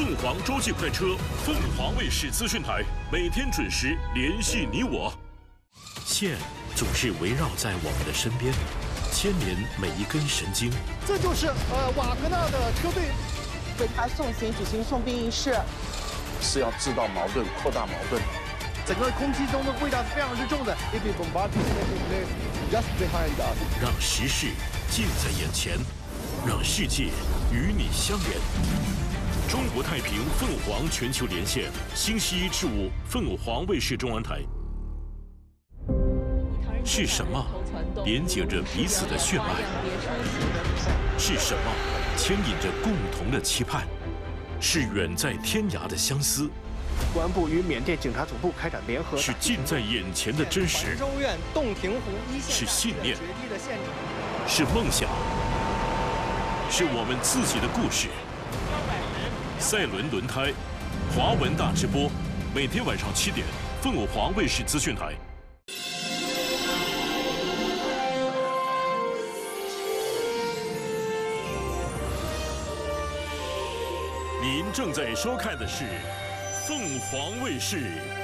凤凰洲际快车，凤凰卫视资讯台，每天准时联系你我。线总是围绕在我们的身边，牵连每一根神经。 这就是瓦格纳的车队为他送行举行送殡仪式， 是要制造矛盾、扩大矛盾。 整个空气中的味道是非常之重的。 让时事近在眼前，让世界与你相连。中国太平凤凰全球连线，星期一至五，凤凰卫视中央台。是什么连接着彼此的血脉？是什么牵引着共同的期盼？是远在天涯的相思。 公安部与缅甸警察总部开展联合。 是近在眼前的真实。 州院洞庭湖一线。 是信念。是梦想。是我们自己的故事。赛伦轮胎，华文大直播，每天晚上7点，凤凰卫视资讯台。您正在收看的是凤凰卫视